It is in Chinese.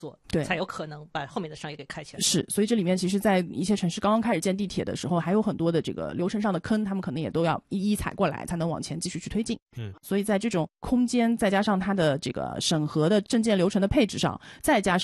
做， 对， 才有可能把后面的商业给开起来。 是，所以这里面其实在一些城市刚刚开始建地铁的时候，还有很多的这个流程上的坑，他们可能也都要一一踩过来，才能往前继续去推进。所以在这种空间再加上它的这个审核的证件流程的配置上，再加上